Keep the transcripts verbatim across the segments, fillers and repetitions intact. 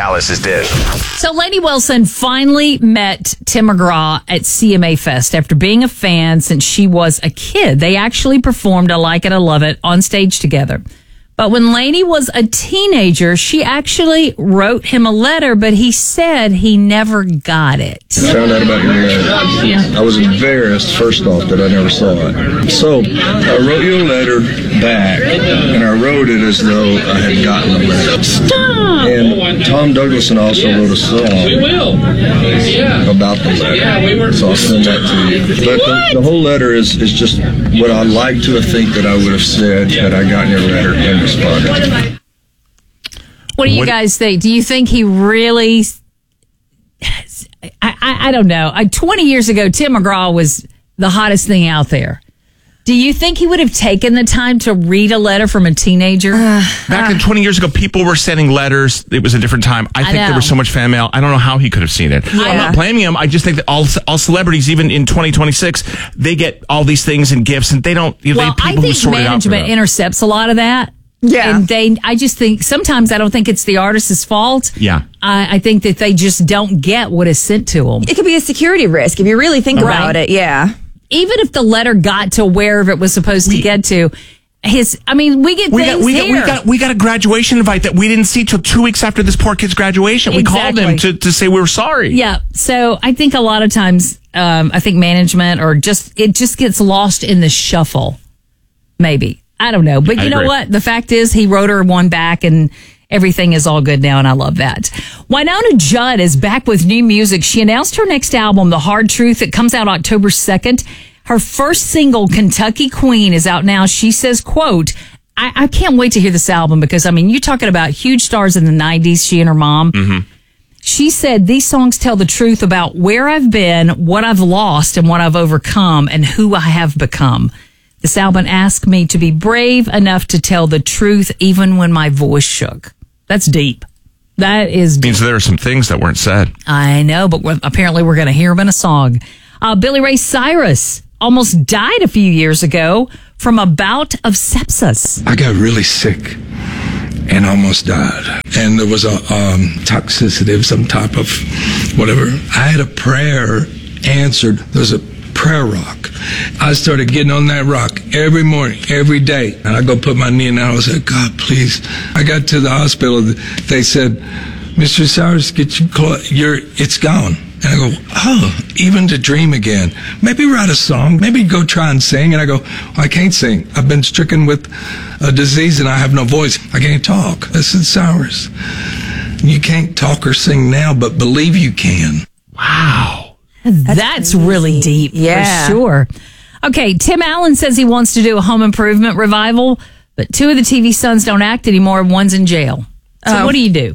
Dallas's Dish. So Lainey Wilson finally met Tim McGraw at C M A Fest after being a fan since she was a kid. They actually performed I Like It, I Love It on stage together. But when Lainey was a teenager, she actually wrote him a letter, but he said he never got it. I found out about your letter. Yeah. I was embarrassed, first off, that I never saw it. So, I wrote you a letter back, and I wrote it as though I had gotten the letter. Stop! And Tom Douglason also wrote a song about the letter. So I'll send that to you. But the, the whole letter is, is just what I like to think that I would have said had I gotten your letter and responded. What do you What- guys think? Do you think he really... I, I, I don't know. I, twenty years ago, Tim McGraw was the hottest thing out there. Do you think he would have taken the time to read a letter from a teenager? Back in twenty years ago, people were sending letters. It was a different time. I think know. there was so much fan mail. I don't know how he could have seen it. I'm not blaming him. I just think that all all celebrities, even in twenty twenty-six, they get all these things and gifts, and they don't. You know, Well, they have I people who think sort it out for management them. intercepts a lot of that. Yeah. And they, I just think sometimes I don't think it's the artist's fault. Yeah. I, I think that they just don't get what is sent to them. It could be a security risk if you really think Right. about it. Yeah. Even if the letter got to wherever it was supposed to We- get to, his, I mean, we get We things got, we, got, here. we got we got a graduation invite that we didn't see till two weeks after this poor kid's graduation. We called him Exactly. to, to say we were sorry. Yeah. So I think a lot of times, um, I think management or just, it just gets lost in the shuffle. Maybe. I don't know. But I you know agree. what? The fact is he wrote her one back and everything is all good now. And I love that. Winona Judd is back with new music. She announced her next album, The Hard Truth. It comes out October second. Her first single, Kentucky Queen, is out now. She says, quote, I, I can't wait to hear this album because, I mean, you're talking about huge stars in the nineties, she and her mom. Mm-hmm. She said, these songs tell the truth about where I've been, what I've lost, and what I've overcome, and who I have become. This album asked me to be brave enough to tell the truth even when my voice shook. That's deep. That is deep. Means there are some things that weren't said. I know, but we're, apparently we're going to hear them in a song. Uh, Billy Ray Cyrus almost died a few years ago from a bout of sepsis. I got really sick and almost died. And there was a um, toxicity of some type of whatever. I had a prayer answered. There's a prayer rock. I started getting on that rock every morning, every day. And I go put my knee in there. I was like, God, please. I got to the hospital. They said, Mister Cyrus, get your clothes. You're, it's gone. And I go, oh, even to dream again. Maybe write a song. Maybe go try and sing. And I go, I can't sing. I've been stricken with a disease and I have no voice. I can't talk. I said, Cyrus, you can't talk or sing now, but believe you can. Wow. That's, That's really deep, Yeah. for sure. Okay, Tim Allen says he wants to do a home improvement revival, but two of the T V sons don't act anymore. One's in jail. So Oh. what do you do?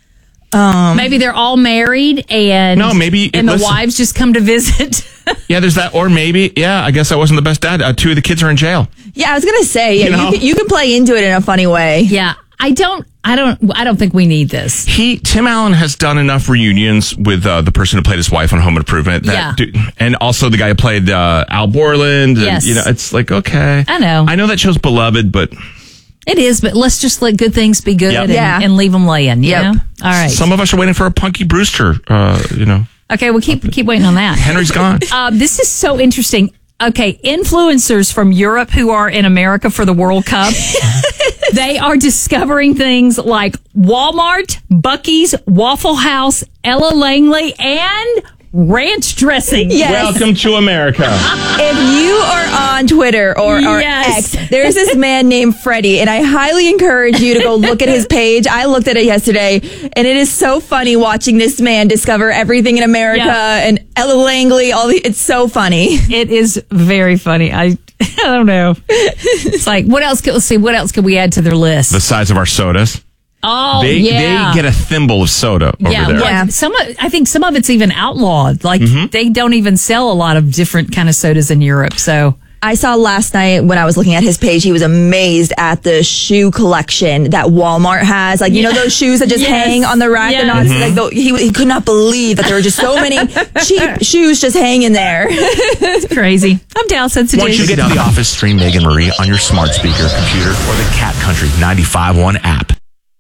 Um, maybe they're all married and No, maybe- and the listen. wives just come to visit. Yeah, there's that. Or maybe, yeah, I guess I wasn't the best dad. Uh, two of the kids are in jail. Yeah, I was gonna say, yeah, You you, know? can, you can play into it in a funny way. Yeah, I don't, I don't, I don't think we need this. He Tim Allen has done enough reunions with uh, the person who played his wife on Home Improvement. That Yeah. dude, and also the guy who played uh, Al Borland. And, Yes. you know, it's like, okay. I know. I know that show's beloved, but It is, but let's just let good things be good Yep. and, Yeah. and leave them laying. You Yep. know? All right. some of us are waiting for a Punky Brewster. Uh, you know, Okay, we'll keep keep waiting on that. Henry's gone. Uh, this is so interesting. Okay, influencers from Europe who are in America for the World Cup, they are discovering things like Walmart, Buc-ee's, Waffle House, Ella Langley, and ranch dressing. Yes. Welcome to America. If you are on Twitter or, or Yes. X, there's this man named Freddie, and I highly encourage you to go look at his page. I looked at it yesterday, and it is so funny watching this man discover everything in America Yeah. and Ella Langley. All the, it's so funny. It is very funny. I I don't know. It's like, what else could, let's see, what else could we add to their list? The size of our sodas. Oh, They yeah. they get a thimble of soda over yeah, there. well, Yeah. some of, I think some of it's even outlawed. Like they don't even sell a lot of different kind of sodas in Europe. So I saw last night when I was looking at his page, he was amazed at the shoe collection that Walmart has. Like, you know, those shoes that just Yes. hang on the rack. Yes. They're not, like, the, he, he could not believe that there were just so many cheap shoes just hanging there. it's crazy. I'm down sensitive. Once you get to the office, stream Megan Marie on your smart speaker, computer, or the Cat Country ninety-five point one app.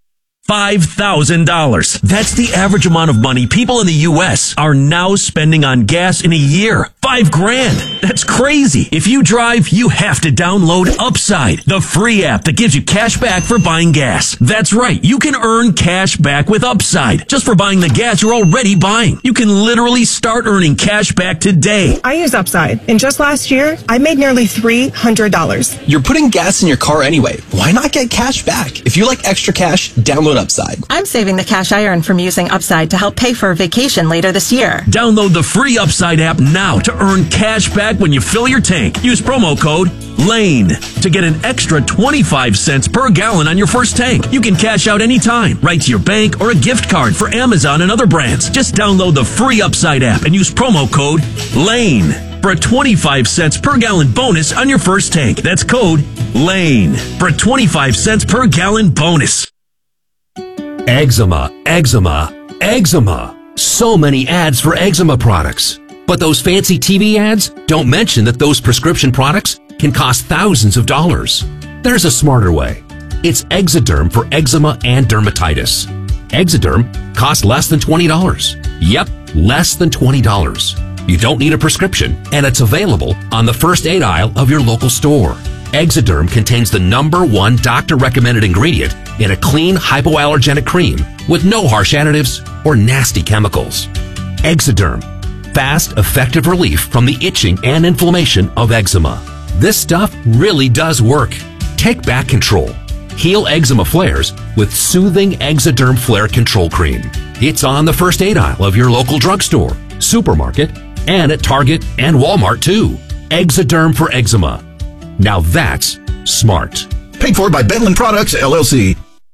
five thousand dollars. That's the average amount of money people in the U S are now spending on gas in a year. Five grand. That's crazy. If you drive, you have to download Upside, the free app that gives you cash back for buying gas. That's right. You can earn cash back with Upside just for buying the gas you're already buying. You can literally start earning cash back today. I use Upside, and just last year, I made nearly three hundred dollars. You're putting gas in your car anyway. Why not get cash back? If you like extra cash, download Upside. I'm saving the cash I earn from using Upside to help pay for a vacation later this year. Download the free Upside app now to earn cash back when you fill your tank. Use promo code LANE to get an extra twenty-five cents per gallon on your first tank. You can cash out anytime, right to your bank or a gift card for Amazon and other brands. Just download the free Upside app and use promo code LANE for a twenty-five cents per gallon bonus on your first tank. That's code LANE for a twenty-five cents per gallon bonus. Eczema, eczema, eczema. So many ads for eczema products. But those fancy T V ads don't mention that those prescription products can cost thousands of dollars. There's a smarter way. It's Exoderm for eczema and dermatitis. Exoderm costs less than twenty dollars. Yep, less than twenty dollars. You don't need a prescription, and it's available on the first aid aisle of your local store. Exoderm contains the number one doctor-recommended ingredient in a clean, hypoallergenic cream with no harsh additives or nasty chemicals. Exoderm. Fast, effective relief from the itching and inflammation of eczema. This stuff really does work. Take back control. Heal eczema flares with soothing Exoderm Flare Control Cream. It's on the first aid aisle of your local drugstore, supermarket, and at Target and Walmart too. Exoderm for eczema. Now that's smart. Paid for by Bedlin Products, L L C.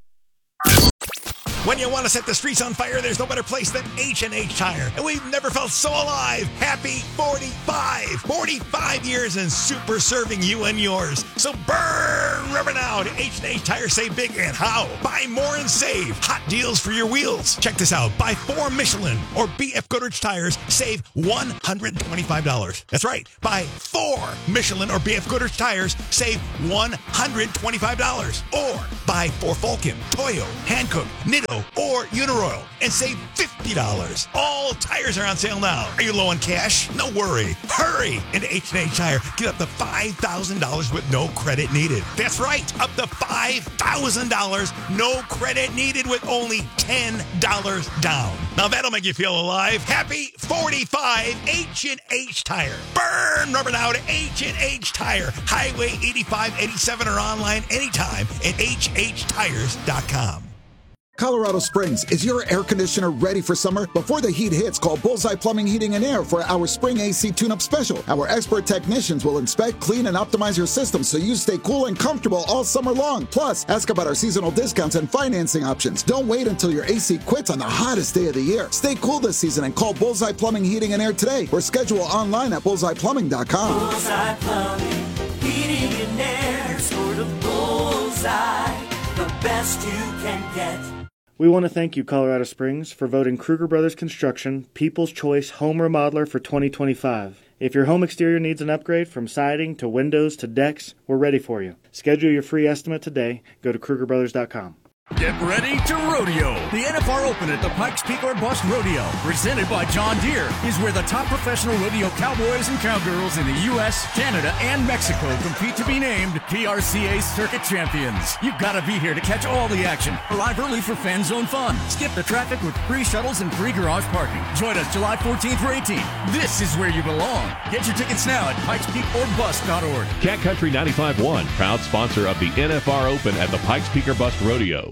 When you want to set the streets on fire, there's no better place than H and H Tire. And we've never felt so alive. Happy forty-five. forty-five years and super serving you and yours. So burn rubber now to H and H Tire. Save big. And how? Buy more and save. Hot deals for your wheels. Check this out. Buy four Michelin or B F Goodrich tires. Save one hundred twenty-five dollars. That's right. Buy four Michelin or B F Goodrich tires. Save one hundred twenty-five dollars. Or buy four Vulcan, Toyo, Hankook, Nitto, or Uniroyal and save fifty dollars. All tires are on sale now. Are you low on cash? No worry. Hurry into H and H Tire. Get up to five thousand dollars with no credit needed. That's right. Up to five thousand dollars. No credit needed with only ten dollars down. Now that'll make you feel alive. Happy forty-five. H and H Tire. Burn rubber now to H and H Tire. Highway eighty-five eighty-seven or online anytime at H H tires dot com. Colorado Springs, is your air conditioner ready for summer? Before the heat hits, call Bullseye Plumbing, Heating, and Air for our spring A C tune-up special. Our expert technicians will inspect, clean, and optimize your system so you stay cool and comfortable all summer long. Plus, ask about our seasonal discounts and financing options. Don't wait until your A C quits on the hottest day of the year. Stay cool this season and call Bullseye Plumbing, Heating, and Air today or schedule online at bullseye plumbing dot com. Bullseye Plumbing, Heating, and Air, sort of bullseye, the best you can get. We want to thank you, Colorado Springs, for voting Kruger Brothers Construction People's Choice Home Remodeler for twenty twenty-five. If your home exterior needs an upgrade from siding to windows to decks, we're ready for you. Schedule your free estimate today. Go to Kruger Brothers dot com. Get ready to rodeo. The N F R Open at the Pikes Peak or Bust Rodeo, presented by John Deere, is where the top professional rodeo cowboys and cowgirls in the U S, Canada, and Mexico compete to be named P R C A Circuit Champions. You've got to be here to catch all the action. Arrive early for fan zone fun. Skip the traffic with free shuttles and free garage parking. Join us July fourteenth through eighteenth. This is where you belong. Get your tickets now at pikes peak or bust dot org. Cat Country ninety-five point one, proud sponsor of the N F R Open at the Pikes Peak or Bust Rodeo.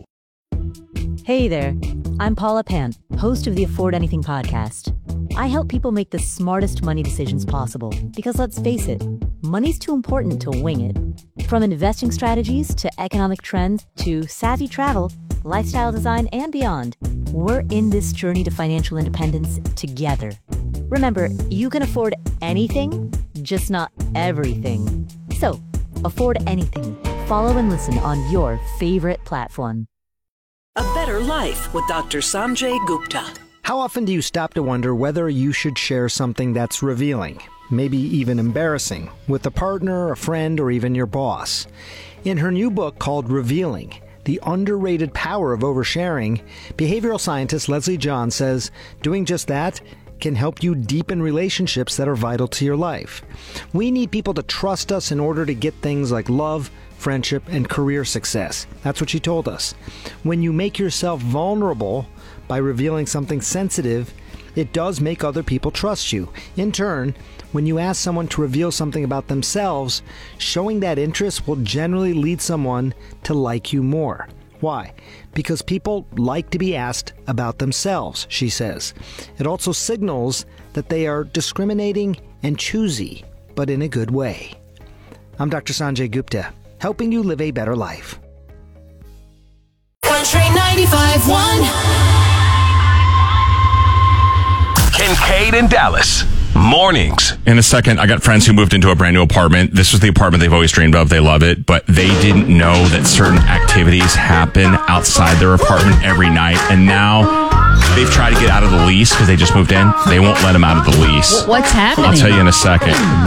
Hey there, I'm Paula Pant, host of the Afford Anything podcast. I help people make the smartest money decisions possible because, let's face it, money's too important to wing it. From investing strategies to economic trends to savvy travel, lifestyle design, and beyond, we're in this journey to financial independence together. Remember, you can afford anything, just not everything. So, afford anything. Follow and listen on your favorite platform. A Better Life with Doctor Sanjay Gupta. How often do you stop to wonder whether you should share something that's revealing, maybe even embarrassing, with a partner, a friend, or even your boss? In her new book called Revealing, the underrated power of oversharing, behavioral scientist Leslie John says doing just that can help you deepen relationships that are vital to your life. We need people to trust us in order to get things like love, friendship, and career success. That's what she told us. When you make yourself vulnerable by revealing something sensitive, it does make other people trust you. In turn, when you ask someone to reveal something about themselves, showing that interest will generally lead someone to like you more. Why? Because people like to be asked about themselves, she says. It also signals that they are discriminating and choosy, but in a good way. I'm Doctor Sanjay Gupta, helping you live a better life. Country ninety-five point one. Kincaid and Dallas. Mornings. In a second, I got friends who moved into a brand new apartment. This was the apartment they've always dreamed of. They love it, but they didn't know that certain activities happen outside their apartment every night. And now they've tried to get out of the lease because they just moved in. They won't let them out of the lease. What's happening? I'll tell you in a second.